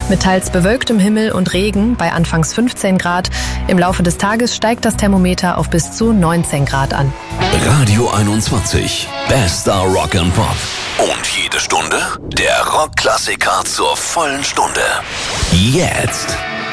Mit teils bewölktem Himmel und Regen bei anfangs 15 Grad. Im Laufe des Tages steigt das Thermometer auf bis zu 19 Grad an. Radio 21. Bester Rock and Pop. Und jede Stunde der Rockklassiker zur vollen Stunde. Jetzt.